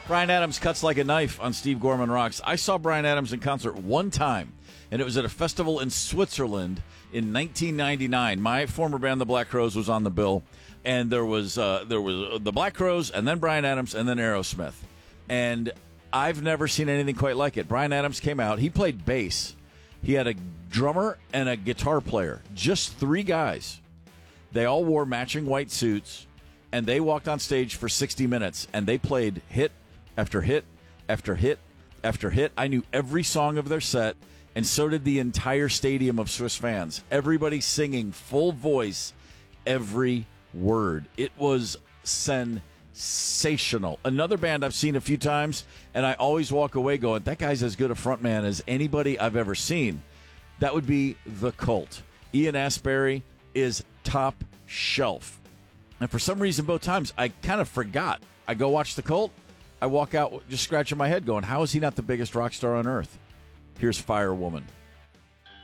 Bryan Adams cuts like a knife on Steve Gorman Rocks. I saw Bryan Adams in concert one time, and it was at a festival in Switzerland in 1999. My former band, the Black Crowes, was on the bill, and there was the Black Crowes, and then Bryan Adams, and then Aerosmith. And I've never seen anything quite like it. Bryan Adams came out. He played bass. He had a drummer and a guitar player, just three guys. They all wore matching white suits, and they walked on stage for 60 minutes, and they played hit after hit after hit after hit. I knew every song of their set, and so did the entire stadium of Swiss fans. Everybody singing full voice every word. It was sensational. Another band I've seen a few times, and I always walk away going, that guy's as good a frontman as anybody I've ever seen. That would be The Cult. Ian Astbury is top shelf. And for some reason, both times, I kind of forgot. I go watch The Cult. I walk out just scratching my head going, how is he not the biggest rock star on earth? Here's Firewoman.